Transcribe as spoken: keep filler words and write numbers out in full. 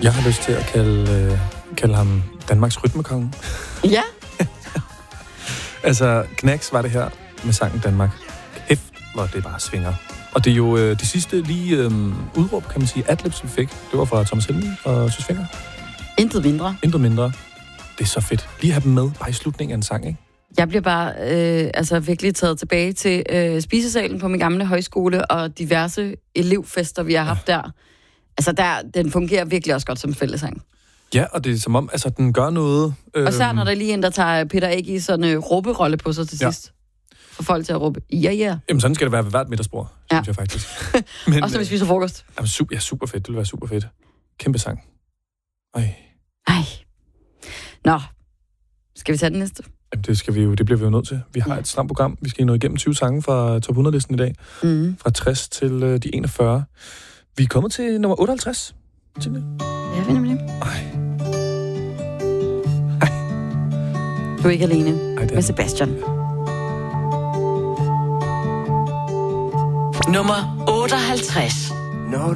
Jeg har lyst til at kalde, øh, kalde ham Danmarks rytmekonge. Ja. Altså, Knacks var det her med sangen Danmark. Kæft, hvor det bare svinger. Og det er jo øh, det sidste lige øh, udråb, kan man sige, adlibs, vi fik. Det var fra Thomas Helmig og Søs Fenger. Intet mindre. Intet mindre. Det er så fedt. Lige have dem med, bare i slutningen af en sang, ikke? Jeg bliver bare øh, altså virkelig taget tilbage til øh, spisesalen på min gamle højskole og diverse elevfester, vi har haft ja. der. Altså, der, den fungerer virkelig også godt som fællesang. Ja, og det er som om, altså, den gør noget. Øh... Og så når der er lige en, der tager Peter Æg i sådan en uh, råberolle på sig til ja. sidst. For folk til at råbe, ja, ja. Jamen, sådan skal det være ved hvert middagsbord, ja. synes jeg faktisk. Men, også når vi spiser frokost. Jamen, super, ja, super fedt. Det vil være super fedt. Kæmpe sang. Ej. Ej. Nå. Skal vi tage den næste? Jamen, det, skal vi jo, det bliver vi jo nødt til. Vi har ja. et stramt program. Vi skal nå igennem tyve sange fra top hundrede-listen i dag. Mm. Fra tres til uh, de enogfyrre. Vi er kommet til nummer otteoghalvtreds. Ja, vi er nemlig. Ej. Ej. Du er ikke alene. Ej, med Sebastian. Nummer otteoghalvtreds.